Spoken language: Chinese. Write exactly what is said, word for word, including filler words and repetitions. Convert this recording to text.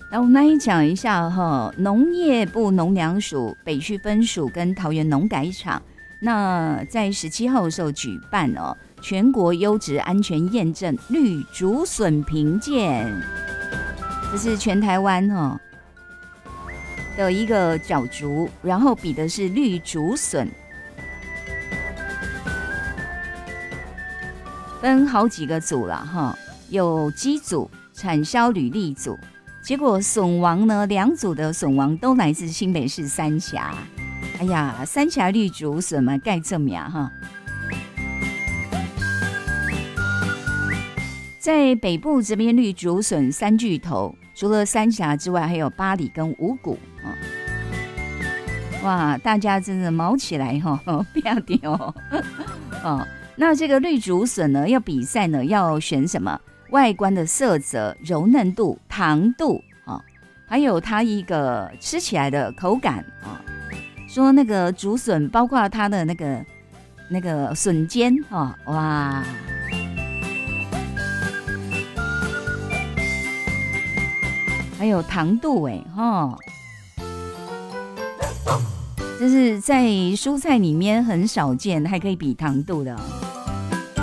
那我们来讲一下哈，农业部农粮署北区分署跟桃园农改场，那在十七号的时候举办哦，全国优质安全验证绿竹笋评鉴，这是全台湾哈的一个角逐，然后比的是绿竹笋，分好几个组了哈，有机组、产销履历组。结果笋王呢，两组的笋王都来自新北市三峡。哎呀，三峡绿竹笋嘛，盖这么呀哈。在北部这边，绿竹笋三巨头，除了三峡之外，还有八里跟五股啊。哇，大家真的毛起来哈，不要丢哦。那这个绿竹笋呢，要比赛呢，要选什么？外观的色泽、柔嫩度、糖度啊，还有它一个吃起来的口感啊。说那个竹笋，包括它的那个那个笋尖啊，哇，还有糖度哎哈，这是在蔬菜里面很少见，还可以比糖度的。